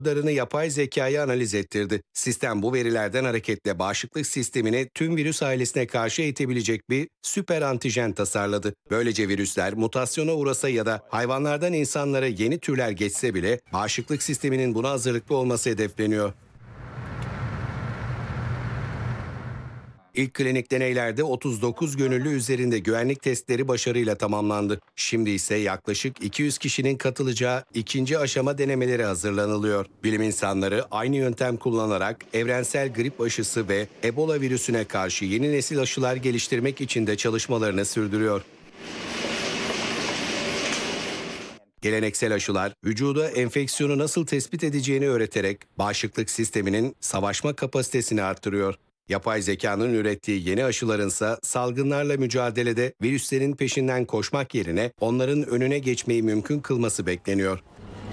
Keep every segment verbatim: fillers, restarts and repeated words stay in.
Darını yapay zekaya analiz ettirdi. Sistem bu verilerden hareketle bağışıklık sistemini tüm virüs ailesine karşı eğitebilecek bir süper antijen tasarladı. Böylece virüsler mutasyona uğrasa ya da hayvanlardan insanlara yeni türler geçse bile bağışıklık sisteminin buna hazırlıklı olması hedefleniyor. İlk klinik deneylerde otuz dokuz gönüllü üzerinde güvenlik testleri başarıyla tamamlandı. Şimdi ise yaklaşık iki yüz kişinin katılacağı ikinci aşama denemeleri hazırlanılıyor. Bilim insanları aynı yöntem kullanarak evrensel grip aşısı ve Ebola virüsüne karşı yeni nesil aşılar geliştirmek için de çalışmalarını sürdürüyor. Geleneksel aşılar, vücuda enfeksiyonu nasıl tespit edeceğini öğreterek bağışıklık sisteminin savaşma kapasitesini artırıyor. Yapay zekanın ürettiği yeni aşılarınsa salgınlarla mücadelede virüslerin peşinden koşmak yerine onların önüne geçmeyi mümkün kılması bekleniyor.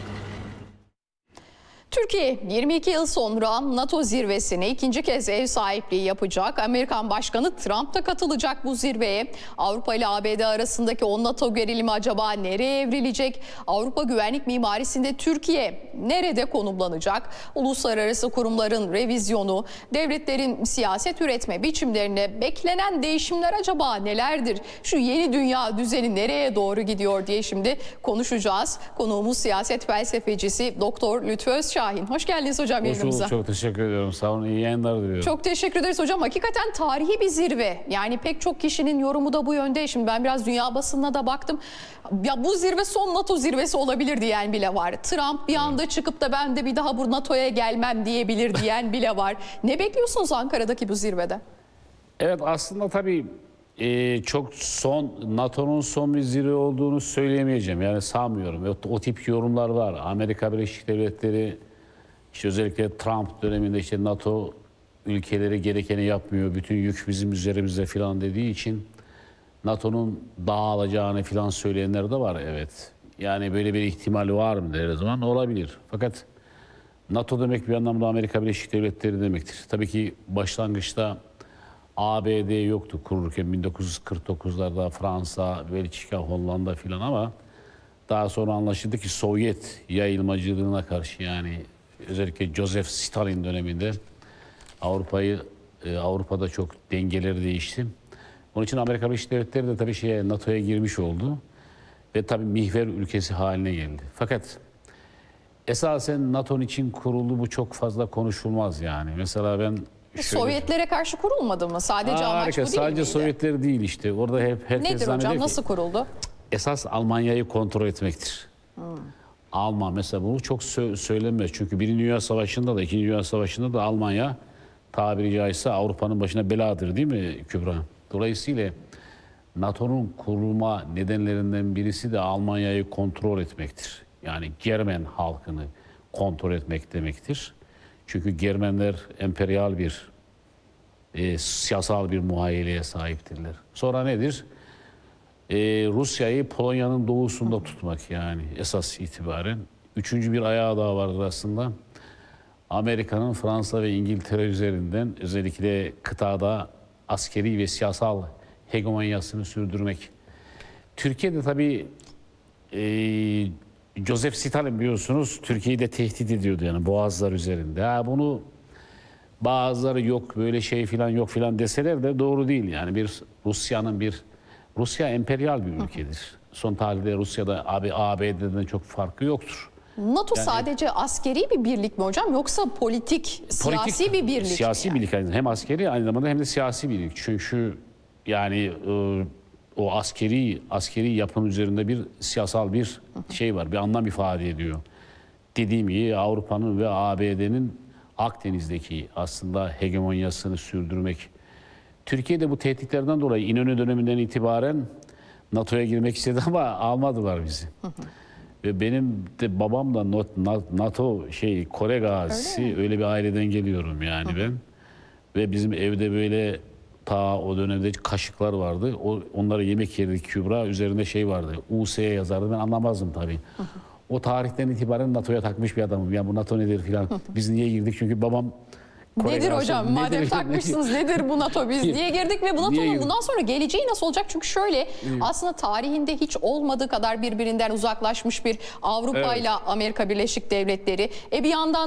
Türkiye yirmi iki yıl sonra NATO zirvesine ikinci kez ev sahipliği yapacak. Amerikan Başkanı Trump da katılacak bu zirveye. Avrupa ile A B D arasındaki o NATO gerilimi acaba nereye evrilecek? Avrupa güvenlik mimarisinde Türkiye nerede konumlanacak? Uluslararası kurumların revizyonu, devletlerin siyaset üretme biçimlerine beklenen değişimler acaba nelerdir? Şu yeni dünya düzeni nereye doğru gidiyor diye şimdi konuşacağız. Konuğumuz siyaset felsefecisi Doktor Lütfü Özçağ. Şahin. Hoş geldiniz hocam yayınımıza. Çok teşekkür ediyorum. Sağ olun. İyi yayınlar diliyorum. Çok teşekkür ederiz hocam. Hakikaten tarihi bir zirve. Yani pek çok kişinin yorumu da bu yönde. Şimdi ben biraz dünya basınına da baktım. Ya bu zirve son NATO zirvesi olabilir diyen bile var. Trump bir anda evet. çıkıp da ben de bir daha bu NATO'ya gelmem diyebilir diyen bile var. Ne bekliyorsunuz Ankara'daki bu zirvede? Evet aslında tabii e, çok son NATO'nun son bir zirve olduğunu söyleyemeyeceğim. Yani sanmıyorum. O, o tip yorumlar var. Amerika Birleşik Devletleri İşte özellikle Trump döneminde işte NATO ülkeleri gerekeni yapmıyor, bütün yük bizim üzerimizde filan dediği için NATO'nun dağılacağını filan söyleyenler de var, evet. Yani böyle bir ihtimal var mı der zaman olabilir. Fakat NATO demek bir anlamda Amerika Birleşik Devletleri demektir. Tabii ki başlangıçta A B D yoktu kurulurken bin dokuz yüz kırk dokuzlarda Fransa, Belçika, Hollanda filan ama daha sonra anlaşıldı ki Sovyet yayılmacılığına karşı yani özellikle Joseph Stalin döneminde Avrupa'yı e, Avrupa'da çok dengeleri değişti. Onun için Amerika Birleşik Devletleri de tabii şeye NATO'ya girmiş oldu ve tabii mihver ülkesi haline geldi. Fakat esasen NATO'nun için kuruldu bu çok fazla konuşulmaz yani. Mesela ben şöyle... Sovyetlere karşı kurulmadı mı? Sadece Aa, amaç harika. bu değil Sadece miydi? Sovyetler değil işte. Orada hep herkes Nedir hocam? ki, nasıl kuruldu? Esas Almanya'yı kontrol etmektir. Hmm. Alman mesela bunu çok sö söylenmez. Çünkü Birinci Dünya Savaşı'nda da İkinci Dünya Savaşı'nda da Almanya tabiri caizse Avrupa'nın başına beladır değil mi Kübra? Dolayısıyla NATO'nun kurulma nedenlerinden birisi de Almanya'yı kontrol etmektir. Yani Germen halkını kontrol etmek demektir. Çünkü Germenler emperyal bir e, siyasal bir muhayyileye sahiptirler. Sonra nedir? Ee, Rusya'yı Polonya'nın doğusunda tutmak yani esas itibaren. Üçüncü bir ayağı daha vardır aslında. Amerika'nın Fransa ve İngiltere üzerinden özellikle kıtada askeri ve siyasal hegemonyasını sürdürmek. Türkiye'de tabii e, Joseph Stalin biliyorsunuz Türkiye'yi de tehdit ediyordu yani Boğazlar üzerinde. Ha, bunu bazıları yok böyle şey filan yok filan deseler de doğru değil. Yani bir Rusya'nın bir Rusya emperyal bir ülkedir. Son tarihte Rusya'da A B D'den çok farkı yoktur. NATO yani, sadece askeri bir birlik mi hocam yoksa politik, politik siyasi bir birlik siyasi mi? birlik yani. Hem askeri aynı zamanda hem de siyasi birlik. Çünkü yani e, o askeri askeri yapının üzerinde bir siyasal bir şey var, bir anlam ifade ediyor. Dediğim gibi Avrupa'nın ve A B D'nin Akdeniz'deki aslında hegemonyasını sürdürmek. Türkiye'de bu tehditlerden dolayı İnönü döneminden itibaren NATO'ya girmek istedi ama almadılar bizi. Hı hı. Ve benim de babam da NATO şey Kore gazisi öyle, öyle bir aileden geliyorum yani hı hı. ben. Ve bizim evde böyle ta o dönemde kaşıklar vardı. O, onları yemek yerdik Kübra. Üzerinde şey vardı. U S'ye yazardı. Ben anlamazdım tabii. Hı hı. O tarihten itibaren NATO'ya takmış bir adamım. Ya bu NATO nedir filan. Biz niye girdik? Çünkü babam Kore Nedir karşı- hocam? Madem nedir? takmışsınız nedir bu NATO biz diye girdik ve bu Niye NATO'nun girdik? bundan sonra geleceği nasıl olacak? Çünkü şöyle aslında tarihinde hiç olmadığı kadar birbirinden uzaklaşmış bir Avrupa ile Amerika Birleşik Devletleri. E bir yandan